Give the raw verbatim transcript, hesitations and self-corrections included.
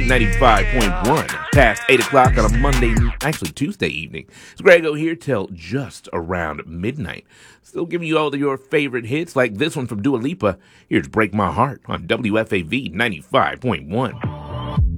ninety-five point one. Past eight o'clock on a Monday, actually Tuesday evening. It's Grego here till just around midnight. Still giving you all of your favorite hits like this one from Dua Lipa. Here's Break My Heart on W F A V ninety-five point one.